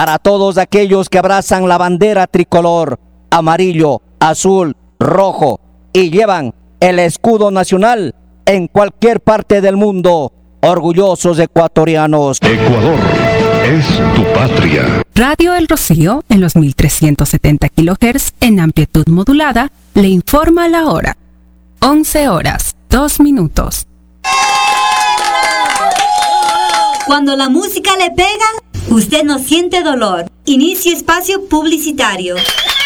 para todos aquellos que abrazan la bandera tricolor, amarillo, azul, rojo y llevan el escudo nacional en cualquier parte del mundo. Orgullosos ecuatorianos. Ecuador es tu patria. Radio El Rocío, en los 1370 kHz en amplitud modulada, le informa la hora. 11 horas, 2 minutos. Cuando la música le pega, usted no siente dolor. Inicie espacio publicitario.